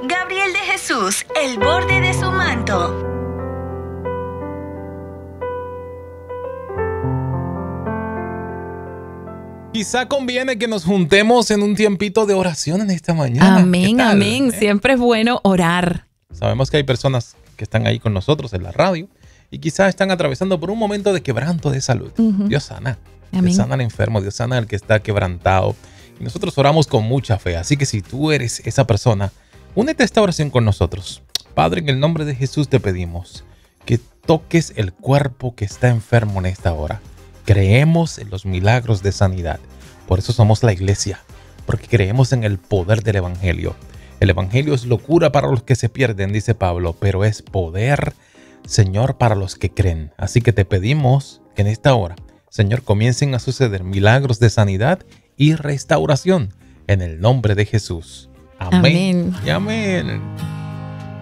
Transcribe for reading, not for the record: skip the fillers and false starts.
Gabriel de Jesús, el borde de su manto. Quizá conviene que nos juntemos en un tiempito de oración en esta mañana. Amén, amén. Siempre es bueno orar. Sabemos que hay personas que están ahí con nosotros en la radio y quizás están atravesando por un momento de quebranto de salud. Dios sana. Amén. Dios sana al enfermo, Dios sana al que está quebrantado. Y nosotros oramos con mucha fe. Así que si tú eres esa persona, únete a esta oración con nosotros. Padre, en el nombre de Jesús te pedimos que toques el cuerpo que está enfermo en esta hora. Creemos en los milagros de sanidad. Por eso somos la iglesia, porque creemos en el poder del evangelio. El evangelio es locura para los que se pierden, dice Pablo, pero es poder, Señor, para los que creen. Así que te pedimos que en esta hora, Señor, comiencen a suceder milagros de sanidad y restauración en el nombre de Jesús. Amén. Amén. Y amén.